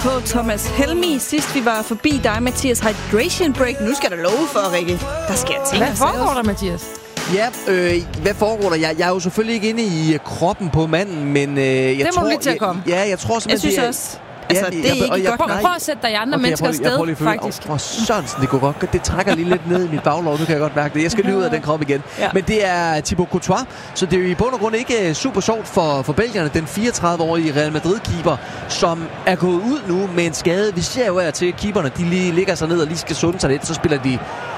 på Thomas Helmi. Sidst vi var forbi dig, Mathias, hydration break. Nu skal der love for, Rikke. Der sker ting. Hvad foregår der, Mathias? Ja, hvad foregår der? Jeg er jo selvfølgelig ikke inde i kroppen på manden, men jeg tror... Det må vi til at komme. Jeg tror simpelthen... Jeg synes også... Altså, det er ikke godt. Prøv at sætte dig i andre menneskers sted, faktisk. For Sørensen, det går godt. Det trækker lige lidt ned i mit baglov. Nu kan jeg godt mærke det. Jeg skal lige ud af den krop igen. Ja. Men det er Thibaut Courtois, så det er jo i bund og grund ikke super sjovt for belgierne. Den 34-årige Real Madrid-keeper, som er gået ud nu med en skade. Vi ser jo af til keeperne, de lige ligger sig ned og lige skal sunde sig lidt. Så spiller de...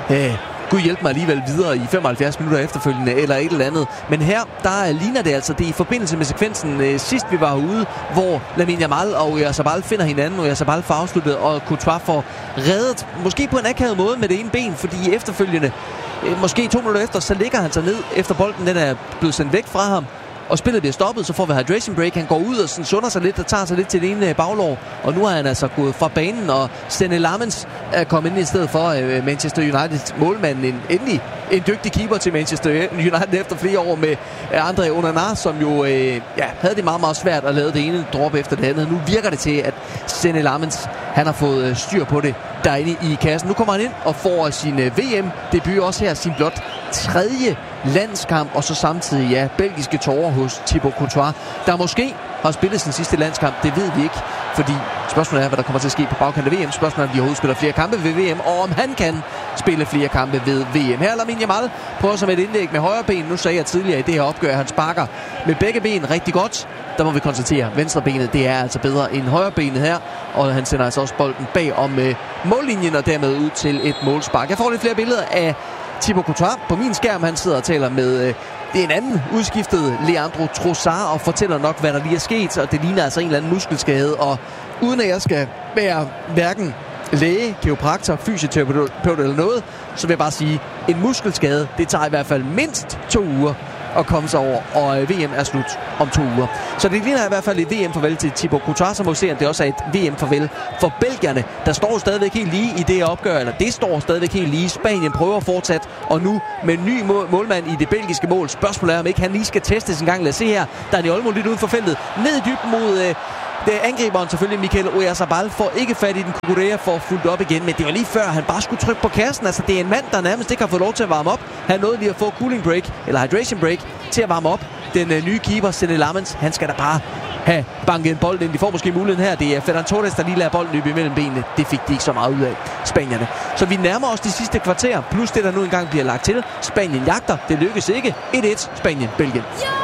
Gud hjælp mig alligevel videre i 75 minutter efterfølgende, eller et eller andet. Men her, der ligner det altså, det er i forbindelse med sekvensen sidst vi var ude, hvor Lamine Yamal og Oyarzabal finder hinanden, og Oyarzabal får afsluttet, og Courtois får reddet, måske på en akavet måde med det ene ben, fordi efterfølgende, måske 2 minutter efter, så ligger han sig ned, efter bolden den er blevet sendt væk fra ham, og spillet bliver stoppet, så får vi hydration break. Han går ud og sådan sunder sig lidt og tager sig lidt til det ene baglår. Og nu har han altså gået fra banen, og Senne Lammens er kommet ind i stedet for Manchester United målmanden. Endelig en dygtig keeper til Manchester United efter flere år med André Onana, som jo havde det meget, meget svært at lave det ene drop efter det andet. Nu virker det til, at Senne Lammens han har fået styr på det derinde i kassen. Nu kommer han ind og får sin VM-debut også her, sin blot 3. landskamp, og så samtidig, belgiske tårer hos Thibaut Courtois, der måske har spillet sin sidste landskamp. Det ved vi ikke, fordi spørgsmålet er, hvad der kommer til at ske på bagkant af VM. Spørgsmålet er, om de overhovedet spiller flere kampe ved VM, og om han kan spille flere kampe ved VM. Her Lamine Yamal prøver sig med et indlæg med højre ben. Nu sagde jeg tidligere i det her opgør, at han sparker med begge ben rigtig godt. Der må vi konstatere, at venstre benet, det er altså bedre end højre benet her, og han sender altså også bolden bag om mållinjen og dermed ud til et målspark. Jeg får lidt flere billeder af Thibaut Courtois på min skærm. Han sidder og taler med en anden udskiftet Leandro Trossard og fortæller nok, hvad der lige er sket, og det ligner altså en eller anden muskelskade. Og uden at jeg skal være hverken læge, kiropraktor, fysioterapeut eller noget, så vil jeg bare sige, en muskelskade, det tager i hvert fald mindst 2 uger at komme sig over, og VM er slut om 2 uger. Så det ligner i hvert fald et VM-farvel til Thibaut Courtois, som må se, at det også er et VM-farvel for belgierne. Der står stadigvæk helt lige i det her opgør, eller det står stadigvæk helt lige. Spanien prøver fortsat, og nu med en ny målmand i det belgiske mål. Spørgsmålet er, om ikke han lige skal testes en gang. Lad os se her. Dani Olmo lidt uden for feltet. Ned i dybden mod... Det angriberen selvfølgelig, Mikel Oyarzabal, får ikke fat i den. Cucurella får fuldt op igen, men det var lige før, han bare skulle trykke på kassen. Altså, det er en mand, der nærmest ikke har fået lov til at varme op. Han nåede lige at få cooling break, eller hydration break, til at varme op. Den nye keeper, Senne Lammens, han skal da bare have banket en bold ind. De får måske muligheden her. Det er Ferran Torres, der lige lader bolden løbe imellem benene. Det fik de ikke så meget ud af, spanierne. Så vi nærmer os de sidste kvarter, plus det, der nu engang bliver lagt til. Spanien jagter. Det lykkes ikke. 1-1, Spanien, Belgien.